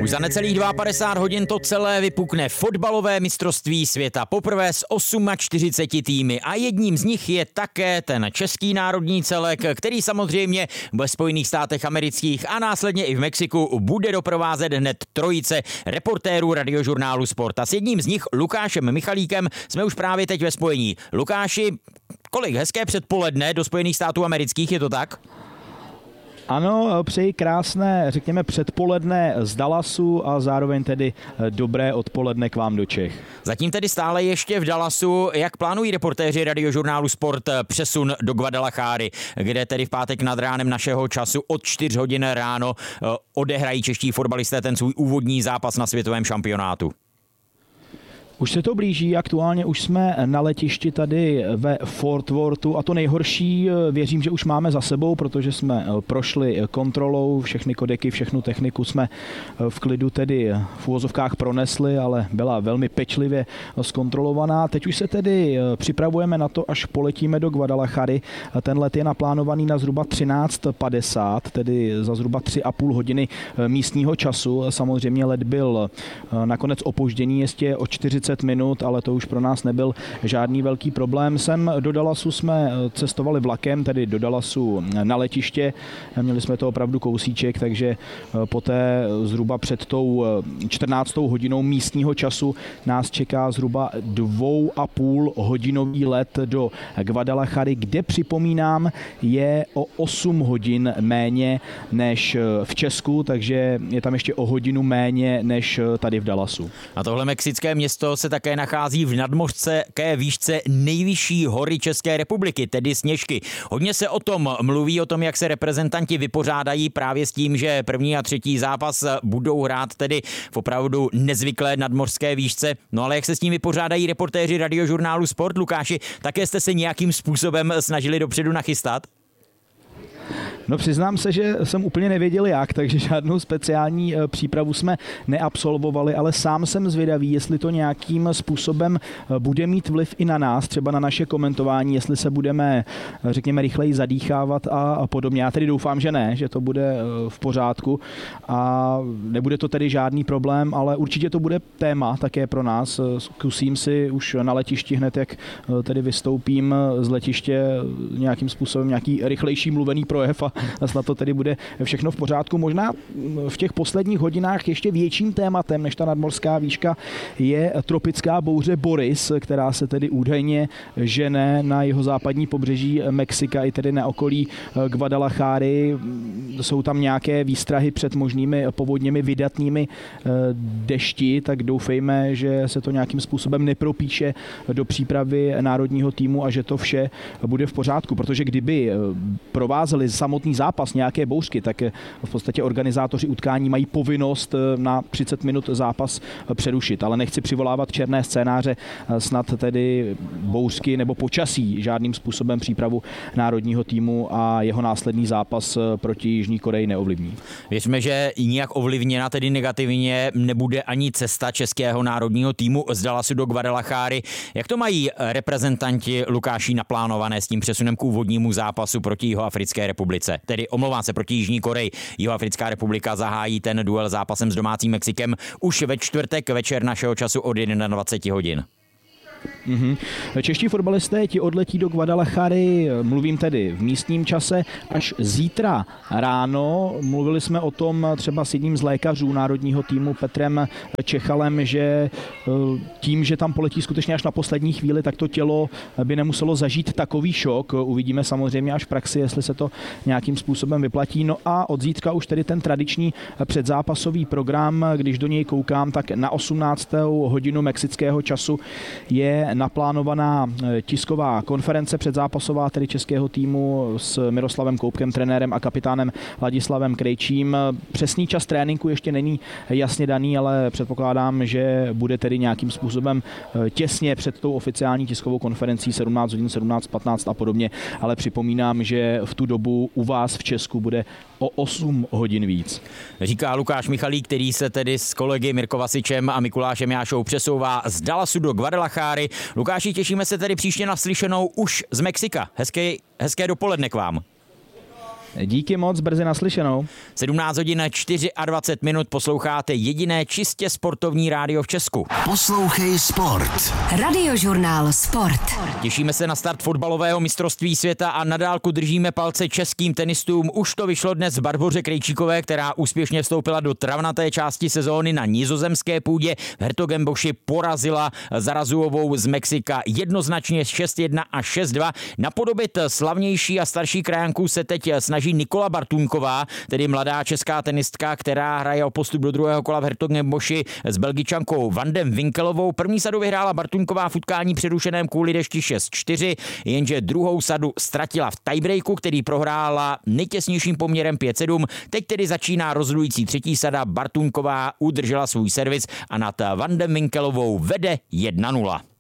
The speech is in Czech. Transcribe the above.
Už za necelých 52 hodin to celé vypukne fotbalové mistrovství světa. Poprvé s 48 týmy a jedním z nich je také ten český národní celek, který samozřejmě ve Spojených státech amerických a následně i v Mexiku bude doprovázet hned trojice reportérů radiožurnálu Sport. A s jedním z nich, Lukášem Michalíkem, jsme už právě teď ve spojení. Lukáši, kolik hezké předpoledne do Spojených států amerických, je to tak? Ano, přeji krásné, řekněme, předpoledne z Dallasu a zároveň tedy dobré odpoledne k vám do Čech. Zatím tedy stále ještě v Dallasu. Jak plánují reportéři radiožurnálu Sport přesun do Guadalajary, kde tedy v pátek nad ránem našeho času od 4 hodin ráno odehrají čeští fotbalisté ten svůj úvodní zápas na světovém šampionátu? Už se to blíží, aktuálně už jsme na letišti tady ve Fort Worthu a to nejhorší věřím, že už máme za sebou, protože jsme prošli kontrolou, všechny kodeky, všechnu techniku jsme v klidu tedy v uvozovkách pronesli, ale byla velmi pečlivě zkontrolovaná. Teď už se tedy připravujeme na to, až poletíme do Guadalajary. Ten let je naplánovaný na zhruba 13:50, tedy za zhruba 3,5 hodiny místního času. Samozřejmě let byl nakonec opožděný ještě o 40 minut, ale to už pro nás nebyl žádný velký problém. Sem do Dallasu jsme cestovali vlakem, tedy do Dallasu na letiště. Měli jsme to opravdu kousíček, takže poté zhruba před tou 14. hodinou místního času nás čeká zhruba 2,5 hodinový let do Guadalajary, kde připomínám je o 8 hodin méně než v Česku, takže je tam ještě o hodinu méně než tady v Dallasu. A tohle mexické město se také nachází v nadmořské výšce nejvyšší hory České republiky, tedy Sněžky. Hodně se o tom mluví, o tom, jak se reprezentanti vypořádají právě s tím, že první a třetí zápas budou hrát tedy v opravdu nezvyklé nadmořské výšce. No ale jak se s tím vypořádají reportéři radiožurnálu Sport, Lukáši, také jste se nějakým způsobem snažili dopředu nachystat? No přiznám se, že jsem úplně nevěděl jak, takže žádnou speciální přípravu jsme neabsolvovali, ale sám jsem zvědavý, jestli to nějakým způsobem bude mít vliv i na nás, třeba na naše komentování, jestli se budeme, řekněme, rychleji zadýchávat a podobně. Já tedy doufám, že ne, že to bude v pořádku a nebude to tedy žádný problém, ale určitě to bude téma také pro nás. Zkusím si už na letišti hned, jak tedy vystoupím z letiště, nějakým způsobem nějaký rychlejší mluvený projev a snad to tedy bude všechno v pořádku. Možná v těch posledních hodinách ještě větším tématem než ta nadmořská výška je tropická bouře Boris, která se tedy údajně žene na jihozápadní pobřeží Mexika i tedy na okolí Guadalajary. Jsou tam nějaké výstrahy před možnými povodněmi, vydatnými dešti, tak doufejme, že se to nějakým způsobem nepropíše do přípravy národního týmu a že to vše bude v pořádku, protože kdyby provázeli samotný zápas nějaké bouřky, tak v podstatě organizátoři utkání mají povinnost na 30 minut zápas přerušit, ale nechci přivolávat černé scénáře, snad tedy bouřky nebo počasí žádným způsobem přípravu národního týmu a jeho následný zápas proti Jižní Koreji neovlivní. Věřme, že nijak ovlivněna tedy negativně nebude ani cesta českého národního týmu z Dallasu do Guadalajary. Jak to mají reprezentanti, Lukáši, naplánované s tím přesunem k úvodnímu zápasu proti Jihoafrické republice? Tedy omlouvám se, proti Jižní Koreji. Jihoafrická republika zahájí ten duel zápasem s domácím Mexikem už ve čtvrtek večer našeho času od 21 hodin. Čeští fotbalisté ti odletí do Guadalajary, mluvím tedy v místním čase, až zítra ráno. Mluvili jsme o tom třeba s jedním z lékařů národního týmu Petrem Čechalem, že tím, že tam poletí skutečně až na poslední chvíli, tak to tělo by nemuselo zažít takový šok. Uvidíme samozřejmě až v praxi, jestli se to nějakým způsobem vyplatí. No a od zítra už tedy ten tradiční předzápasový program, když do něj koukám, tak na 18. hodinu mexického času je naplánovaná tisková konference předzápasová tedy českého týmu s Miroslavem Koupkem, trenérem a kapitánem Ladislavem Krejčím. Přesný čas tréninku ještě není jasně daný, ale předpokládám, že bude tedy nějakým způsobem těsně před tou oficiální tiskovou konferencí 17 hodin, 17:15 a podobně, ale připomínám, že v tu dobu u vás v Česku bude o 8 hodin víc. Říká Lukáš Michalík, který se tedy s kolegy Mirko Vasičem a Mikulášem Jášou přesouvá z Dallasu do Guadalajary. Lukáši, těšíme se tedy příště na slyšenou už z Mexika. Hezké dopoledne k vám. Díky moc, brzy naslyšenou. 17 hodin 24 minut, posloucháte jediné čistě sportovní rádio v Česku. Poslouchej sport. Radiožurnál Sport. Těšíme se na start fotbalového mistrovství světa a na dálku držíme palce českým tenistům. Už to vyšlo dnes Barboře Krejčíkové, která úspěšně vstoupila do travnaté části sezóny na nizozemské půdě. V Hertogenboši porazila Zarazuovou z Mexika jednoznačně 6-1 a 6-2. Napodobit slavnější a starší krajanku se teď snaží Nikola Bartuňková, tedy mladá česká tenistka, která hraje o postup do druhého kola v Hertogenboši s Belgičankou Vandem Winkelovou. První sadu vyhrála Bartuňková v utkání přerušeném kvůli dešti 6-4, jenže druhou sadu ztratila v tiebreaku, který prohrála nejtěsnějším poměrem 5-7. Teď tedy začíná rozhodující třetí sada. Bartuňková udržela svůj servis a nad Vandem Winkelovou vede 1-0.